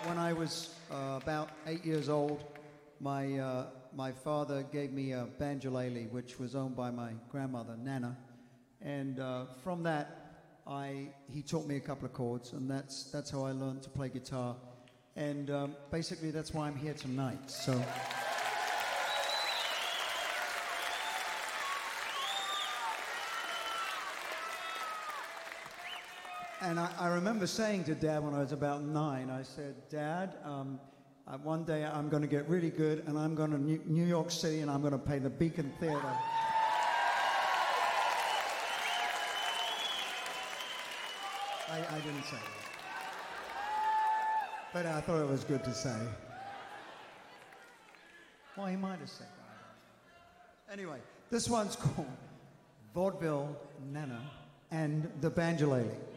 when I was about 8 years old, my father gave me a banjolele, which was owned by my grandmother, Nana. And from that, he taught me a couple of chords, and that's how I learned to play guitar. And basically, that's why I'm here tonight. So. And I remember saying to Dad when I was about 9, I said, Dad, one day I'm going to get really good, and I'm going to New York City, and I'm going to play the Beacon Theater. I didn't say that. But I thought it was good to say. Well, he might have said that. Anyway, this one's called Vaudeville Nana and the Banjolele.